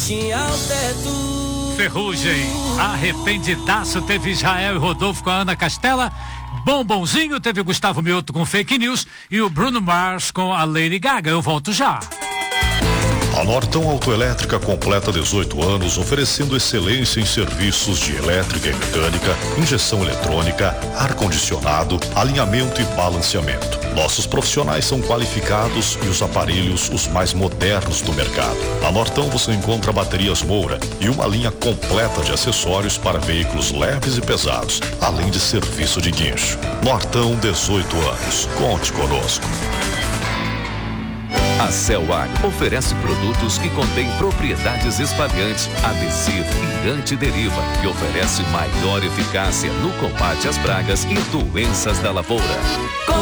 tinha o teto. Ferrugem, arrependidaço teve Israel e Rodolfo com a Ana Castela. Bombonzinho teve Gustavo Mioto com Fake News e o Bruno Mars com a Lady Gaga. Eu volto já. A Nortão Autoelétrica completa 18 anos, oferecendo excelência em serviços de elétrica e mecânica, injeção eletrônica, ar-condicionado, alinhamento e balanceamento. Nossos profissionais são qualificados e os aparelhos os mais modernos do mercado. Na Nortão você encontra baterias Moura e uma linha completa de acessórios para veículos leves e pesados, além de serviço de guincho. Nortão, 18 anos. Conte conosco. A Celag oferece produtos que contêm propriedades espalhantes, adesivo e antideriva, que oferece maior eficácia no combate às pragas e doenças da lavoura.